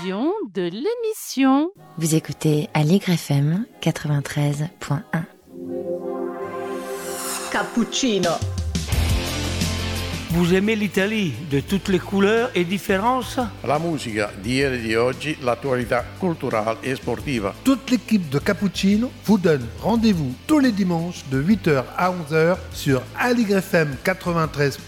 diffusion de l'émission. Vous écoutez Aligre FM 93.1. Cappuccino. Vous aimez l'Italie de toutes les couleurs et différences? La musica di ieri e di oggi, l'attualità culturale e sportiva. Toute l'équipe de Cappuccino vous donne rendez-vous tous les dimanches de 8h à 11h sur Aligre FM 93.1